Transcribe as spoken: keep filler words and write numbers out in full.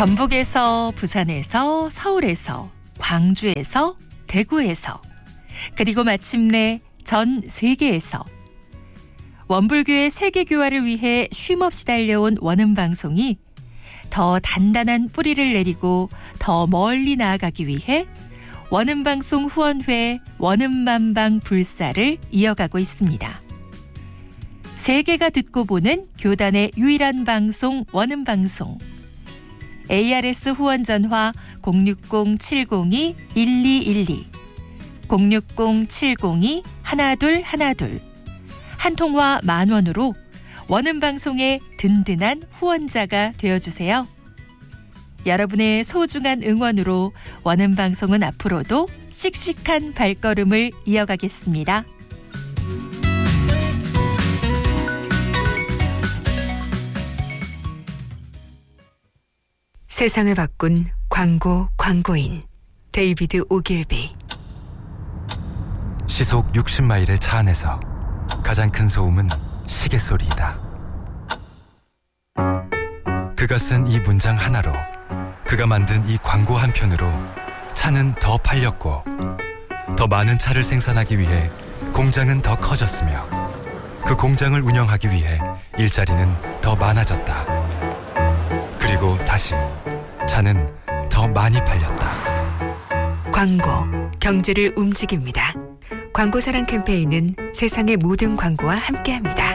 전북에서, 부산에서, 서울에서, 광주에서, 대구에서, 그리고 마침내 전 세계에서 원불교의 세계교화를 위해 쉼없이 달려온 원음방송이 더 단단한 뿌리를 내리고 더 멀리 나아가기 위해 원음방송 후원회 원음만방 불사를 이어가고 있습니다. 세계가 듣고 보는 교단의 유일한 방송 원음방송. 에이알에스 후원 전화 공육공 칠공이 일이일이, 공육공 칠공이 일이일이, 한 통화 만 원으로 원음방송의 든든한 후원자가 되어주세요. 여러분의 소중한 응원으로 원음방송은 앞으로도 씩씩한 발걸음을 이어가겠습니다. 세상을 바꾼 광고 광고인 데이비드 오길비. 시속 육십 마일의 차 안에서 가장 큰 소음은 시계 소리이다. 그가 쓴 이 문장 하나로, 그가 만든 이 광고 한 편으로 차는 더 팔렸고, 더 많은 차를 생산하기 위해 공장은 더 커졌으며, 그 공장을 운영하기 위해 일자리는 더 많아졌다. 그리고 다시 차는 더 많이 팔렸다. 광고, 경제를 움직입니다. 광고사랑 캠페인은 세상의 모든 광고와 함께합니다.